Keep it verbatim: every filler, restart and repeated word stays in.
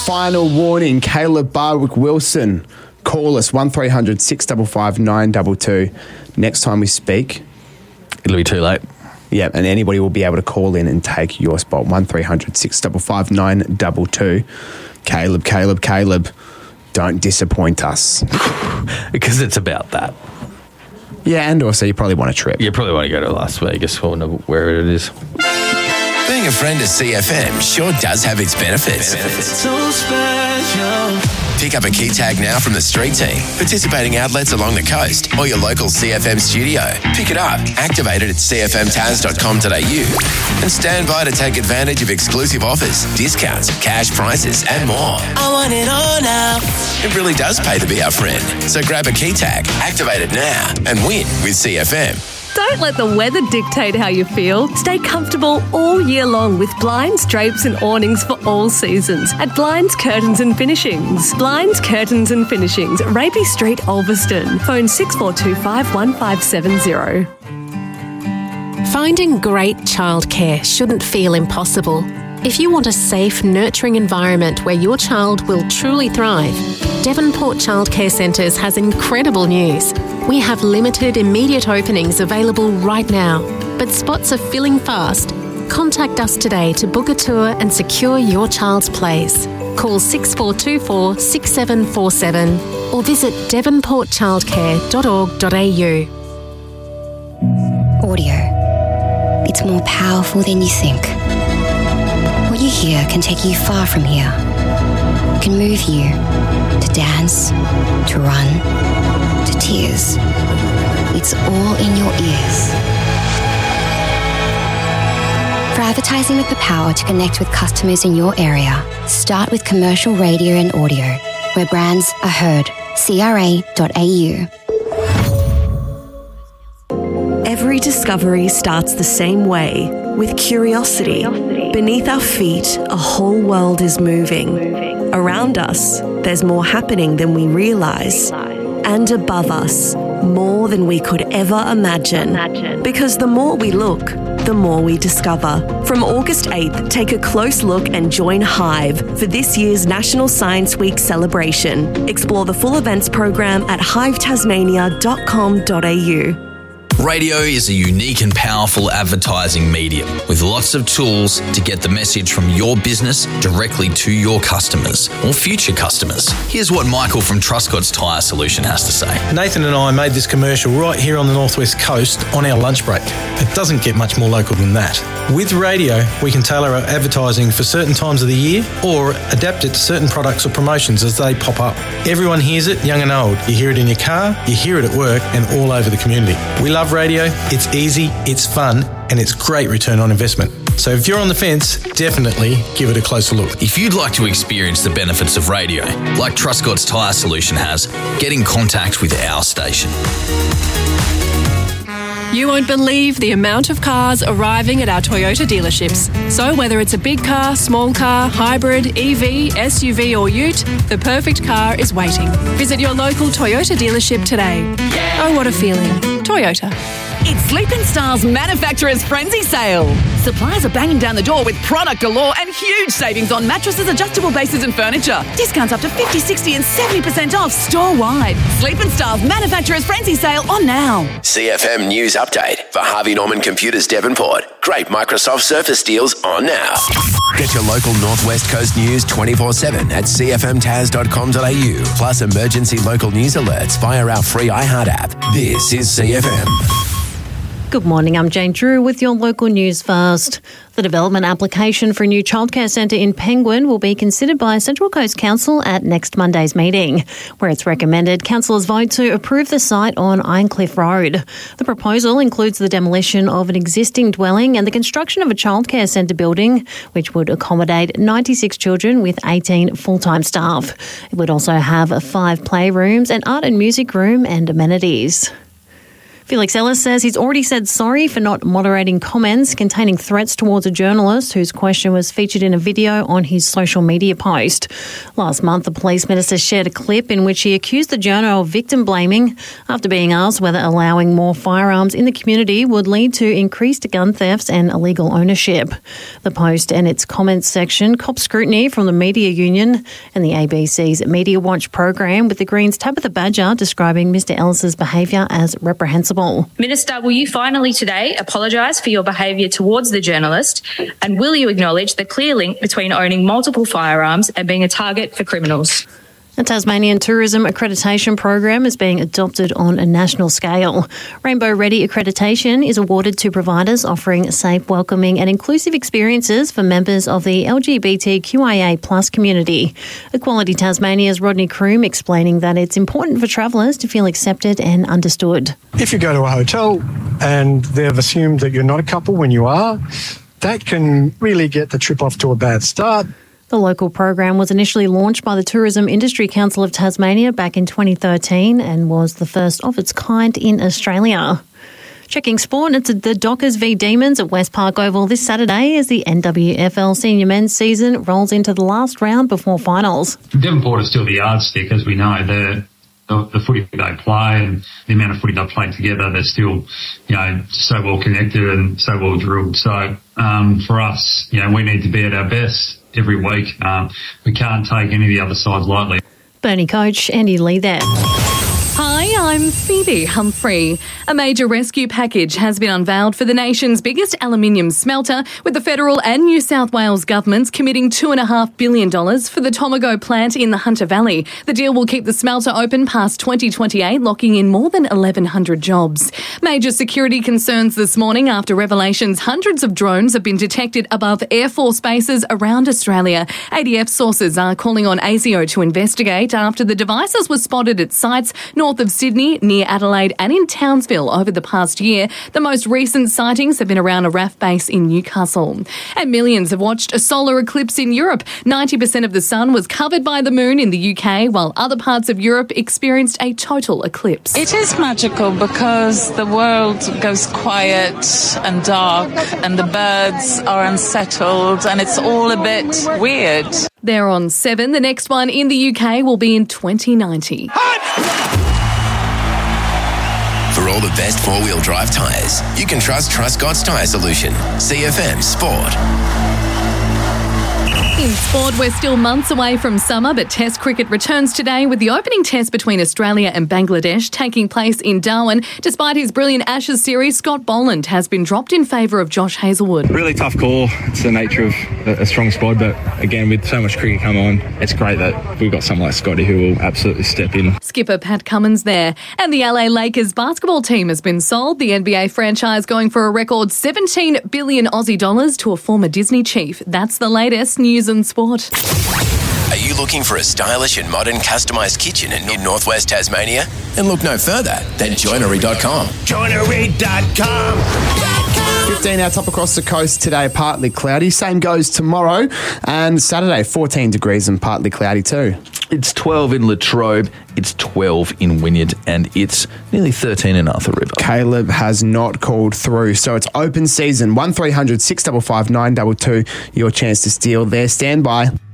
final warning, Caleb Barwick-Wilson. Call us, one three hundred six five five nine two two. Next time we speak... It'll be too late. Yeah, and anybody will be able to call in and take your spot, one three hundred six five five nine two two. Caleb, Caleb, Caleb, don't disappoint us. Because it's about that. Yeah, and also you probably want a trip. You probably want to go to Las Vegas or wherever it is. Being a friend of C F M sure does have its benefits. benefits. So special. Pick up a key tag now from the street team, participating outlets along the coast, or your local C F M studio. Pick it up, activate it at c f m taz dot com dot a u, and stand by to take advantage of exclusive offers, discounts, cash prices, and more. I want it all now. It really does pay to be our friend. So grab a key tag, activate it now, and win with C F M. Don't let the weather dictate how you feel. Stay comfortable all year long with blinds, drapes and awnings for all seasons at Blinds, Curtains and Finishings. Blinds, Curtains and Finishings, Raby Street, Ulverston. Phone six four two five one five seven zero. Finding great childcare shouldn't feel impossible. If you want a safe, nurturing environment where your child will truly thrive, Devonport Childcare Centres has incredible news. We have limited immediate openings available right now, but spots are filling fast. Contact us today to book a tour and secure your child's place. Call six four two four six seven four seven or visit devonport childcare dot org dot a u. Audio. It's more powerful than you think. What you hear can take you far from here. It can move you to dance, to run, to tears. It's all in your ears. For advertising with the power to connect with customers in your area, start with commercial radio and audio, where brands are heard. c r a dot a u. Every discovery starts the same way, with curiosity. Beneath our feet, a whole world is moving. Around us, there's more happening than we realise. And above us, more than we could ever imagine. Because the more we look, the more we discover. From August eighth, take a close look and join Hive for this year's National Science Week celebration. Explore the full events program at hive tasmania dot com dot a u. Radio is a unique and powerful advertising medium with lots of tools to get the message from your business directly to your customers or future customers. Here's what Michael from Truscott's Tyre Solution has to say. Nathan and I made this commercial right here on the Northwest Coast on our lunch break. It doesn't get much more local than that. With radio, we can tailor our advertising for certain times of the year or adapt it to certain products or promotions as they pop up. Everyone hears it, young and old. You hear it in your car, you hear it at work and all over the community. We love radio, it's easy, it's fun, and it's great return on investment. So if you're on the fence, definitely give it a closer look. If you'd like to experience the benefits of radio, like Truscott's Tyre Solution has, get in contact with our station. You won't believe the amount of cars arriving at our Toyota dealerships. So whether it's a big car, small car, hybrid, E V, S U V or ute, the perfect car is waiting. Visit your local Toyota dealership today. Yeah. Oh, what a feeling. Toyota. It's Sleep in Style's Manufacturer's Frenzy Sale. Suppliers are banging down the door with product galore and huge savings on mattresses, adjustable bases and furniture. Discounts up to fifty, sixty and seventy percent off store-wide. Sleep in Style's Manufacturer's Frenzy Sale on now. C F M News Update for Harvey Norman Computers Devonport. Great Microsoft Surface deals on now. Get your local Northwest Coast news twenty-four seven at c f m taz dot com dot a u. Plus emergency local news alerts via our free iHeart app. This is C F M. Good morning, I'm Jane Drew with your local news first. The development application for a new childcare centre in Penguin will be considered by Central Coast Council at next Monday's meeting, where it's recommended councillors vote to approve the site on Ironcliff Road. The proposal includes the demolition of an existing dwelling and the construction of a childcare centre building, which would accommodate ninety-six children with eighteen full-time staff. It would also have five playrooms, an art and music room and amenities. Felix Ellis says he's already said sorry for not moderating comments containing threats towards a journalist whose question was featured in a video on his social media post. Last month, the police minister shared a clip in which he accused the journo of victim blaming after being asked whether allowing more firearms in the community would lead to increased gun thefts and illegal ownership. The post and its comments section copped scrutiny from the Media Union and the A B C's Media Watch program, with the Greens' Tabitha Badger describing Mister Ellis's behaviour as reprehensible. Minister, will you finally today apologise for your behaviour towards the journalist, and will you acknowledge the clear link between owning multiple firearms and being a target for criminals? The Tasmanian Tourism Accreditation Program is being adopted on a national scale. Rainbow Ready accreditation is awarded to providers offering safe, welcoming and inclusive experiences for members of the L G B T Q I A plus community. Equality Tasmania's Rodney Croom explaining that it's important for travellers to feel accepted and understood. If you go to a hotel and they've assumed that you're not a couple when you are, that can really get the trip off to a bad start. The local program was initially launched by the Tourism Industry Council of Tasmania back in twenty thirteen and was the first of its kind in Australia. Checking sport, it's the Dockers v Demons at West Park Oval this Saturday as the N W F L senior men's season rolls into the last round before finals. Devonport is still the yardstick, as we know. The, the, the footy they play and the amount of footy they play together, they're still, you know, so well connected and so well drilled. So um, for us, you know, we need to be at our best every week. Um, we can't take any of the other sides lightly. Bernie coach Andy Lee there. Hi, I'm Phoebe Humphrey. A major rescue package has been unveiled for the nation's biggest aluminium smelter, with the federal and New South Wales governments committing two point five billion dollars for the Tomago plant in the Hunter Valley. The deal will keep the smelter open past twenty twenty-eight, locking in more than eleven hundred jobs. Major security concerns this morning after revelations hundreds of drones have been detected above Air Force bases around Australia. A D F sources are calling on A S I O to investigate after the devices were spotted at sites north of Sydney, near Adelaide and in Townsville over the past year. The most recent sightings have been around a R A F base in Newcastle. And millions have watched a solar eclipse in Europe. ninety percent of the sun was covered by the moon in the U K, while other parts of Europe experienced a total eclipse. It is magical because the world goes quiet and dark and the birds are unsettled and it's all a bit weird. They're on seven. The next one in the U K will be in twenty ninety. For all the best four-wheel drive tyres, you can trust Truscott's Tyre Solution. C F M Sport. In sport, we're still months away from summer, but Test cricket returns today with the opening test between Australia and Bangladesh taking place in Darwin. Despite his brilliant Ashes series, Scott Boland has been dropped in favour of Josh Hazlewood. Really tough call. It's the nature of a strong squad, but again, with so much cricket come on, it's great that we've got someone like Scotty who will absolutely step in. Skipper Pat Cummins there. And the L A Lakers basketball team has been sold. The N B A franchise going for a record seventeen billion Aussie dollars to a former Disney chief. That's the latest news and sport. Are you looking for a stylish and modern customised kitchen in, in northwest Tasmania? Then look no further than joinery dot com. joinery dot com. fifteen out top across the coast today, partly cloudy. Same goes tomorrow and Saturday, fourteen degrees and partly cloudy too. It's twelve in Latrobe, it's twelve in Wynyard, and it's nearly thirteen in Arthur River. Caleb has not called through, so it's open season. one three hundred six five five nine two two, your chance to steal their standby.